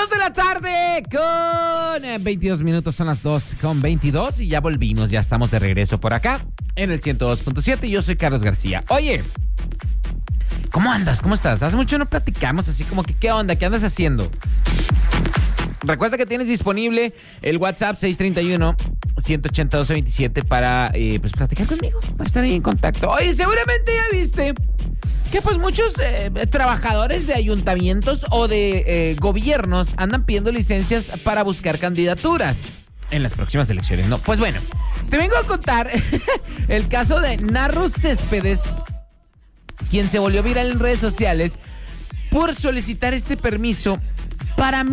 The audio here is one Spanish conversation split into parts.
2 de la tarde con 22 minutos, son las 2:22 y ya volvimos, ya estamos de regreso por acá en el 102.7. Yo soy Carlos García. Oye, ¿cómo andas? ¿Cómo estás? Hace mucho no platicamos, así como que, ¿qué onda? ¿Qué andas haciendo? Recuerda que tienes disponible el WhatsApp 631-180-1227 para pues platicar conmigo, para estar ahí en contacto. Oye, seguramente ya viste que pues muchos trabajadores de ayuntamientos o de gobiernos andan pidiendo licencias para buscar candidaturas en las próximas elecciones, ¿no? Pues bueno, te vengo a contar el caso de Narro Céspedes, quien se volvió viral en redes sociales por solicitar este permiso para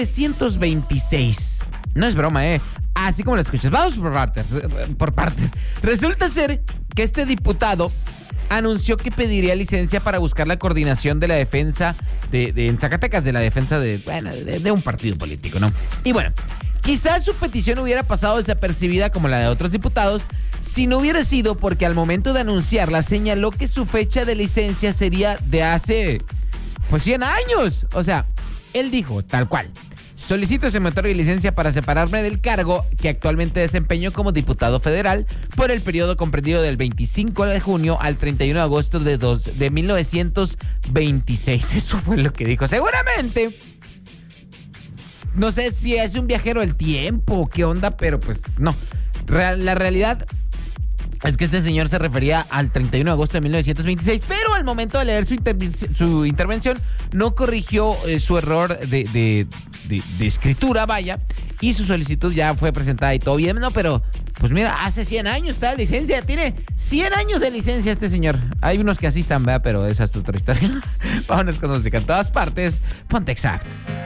1926. No es broma, así como lo escuchas. Vamos por partes. Resulta ser que este diputado anunció que pediría licencia para buscar la coordinación de la defensa en Zacatecas, de la defensa de un partido político, ¿no? Y bueno, quizás su petición hubiera pasado desapercibida como la de otros diputados si no hubiera sido porque al momento de anunciarla señaló que su fecha de licencia sería de hace, pues 100 años. O sea, él dijo, tal cual: solicito se me otorgue licencia para separarme del cargo que actualmente desempeño como diputado federal por el periodo comprendido del 25 de junio al 31 de agosto de 1926. Eso fue lo que dijo. Seguramente, no sé si es un viajero del tiempo o qué onda, pero pues no. La realidad es que este señor se refería al 31 de agosto de 1926, pero al momento de leer su intervención no corrigió su error de escritura, vaya, y su solicitud ya fue presentada y todo bien, ¿no? Pero, pues mira, hace 100 años está de licencia, tiene 100 años de licencia este señor. Hay unos que así están, ¿verdad? Pero esa es otra historia. Vámonos con música en todas partes. Ponte Exa.